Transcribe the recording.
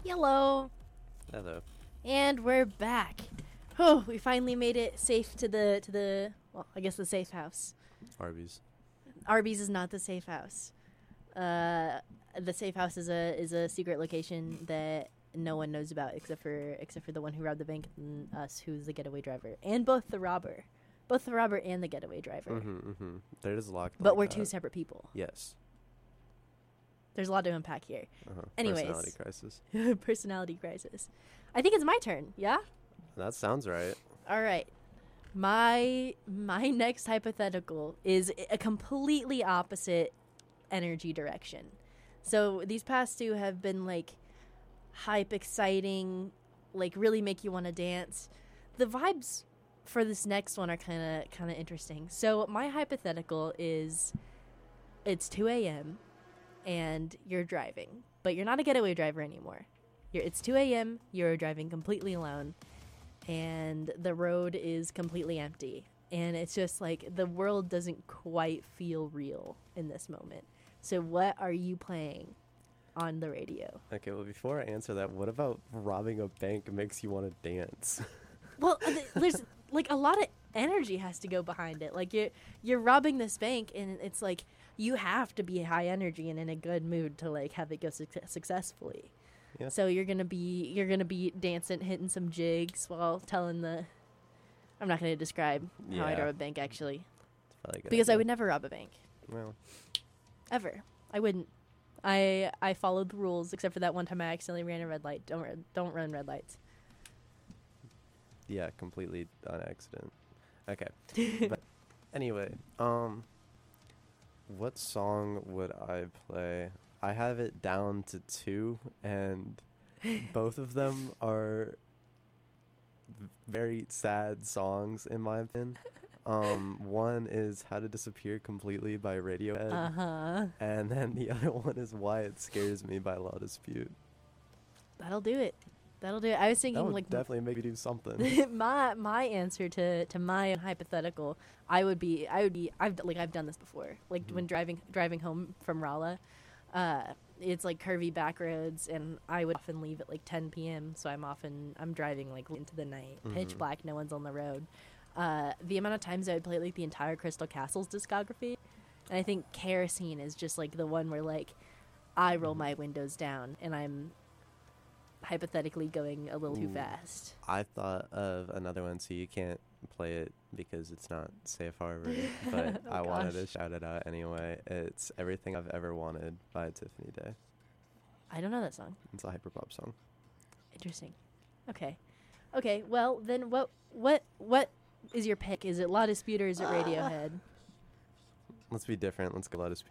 Hello. Hello. And we're back. Oh, we finally made it safe to the well, I guess the safe house. Arby's. Arby's is not the safe house. The safe house is a secret location that no one knows about except for the one who robbed the bank and us, who's the getaway driver, and both the robber and the getaway driver. They're just locked. But like we're that. two separate people. Yes. There's a lot to unpack here. Anyways. Personality crisis. Personality crisis. I think it's my turn. Yeah. That sounds right. All right. My next hypothetical is a completely opposite energy direction. So these past two have been like hype, exciting, like really make you want to dance. The vibes for this next one are kind of interesting. So my hypothetical is it's 2 a.m. and you're driving, but you're not a getaway driver anymore. It's 2 a.m., you're driving completely alone, and the road is completely empty. And it's just like the world doesn't quite feel real in this moment. So what are you playing on the radio? Okay, well, before I answer that, what about robbing a bank makes you want to dance? Well, there's like a lot of energy has to go behind it. Like you're robbing this bank, and it's like you have to be high energy and in a good mood to like have it go successfully. Yeah. So you're gonna be dancing, hitting some jigs while telling the. I'm not gonna describe how I'd Yeah. rob a bank actually, It's probably a good because I idea. would never rob a bank Well, ever. I wouldn't. I followed the rules except for that one time I accidentally ran a red light. Don't run red lights. yeah, completely on accident. Okay. But anyway, what song would I play? I have it down to two, and both of them are very sad songs in my opinion. One is How to Disappear Completely by Radiohead, And then the other one is Why It Scares Me by Law Dispute. that'll do it. I was That thinking would like definitely make me do something. my answer to my hypothetical, I've done this before. Like when driving home from Rolla, it's like curvy back roads, and I would often leave at like 10 p.m. So I'm driving like into the night, pitch black, no one's on the road. The amount of times I would play like the entire Crystal Castles discography, and I think Kerosene is just like the one where like I roll my windows down and I'm hypothetically going a little too Ooh. fast. I thought of another one, so you can't play it because it's not safe harbor, but Oh, I wanted to gosh. shout it out anyway. It's Everything I've Ever Wanted by Tiffany Day. I don't know that song. It's a hyperpop song. Interesting. Okay. Well, then what is your pick? Is it La Dispute or is it Radiohead? Let's be different. Let's go Let Us